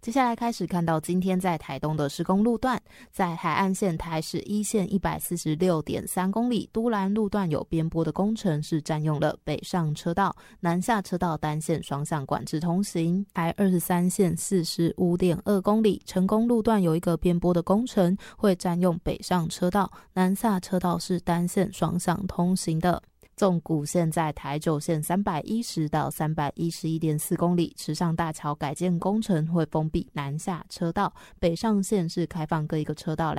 接下来开始看到今天在台东的施工路段，在海岸线台十一线 146.3 公里，都兰路段有边坡的工程，是占用了北上车道、南下车道单线双向管制通行。台23线 45.2 公里，成功路段有一个边坡的工程，会占用北上车道、南下车道是单线双向通行的。纵谷线在台9线310到311.4 公里，池上大桥改建工程会封闭南下车道，北上线是开放各一个车道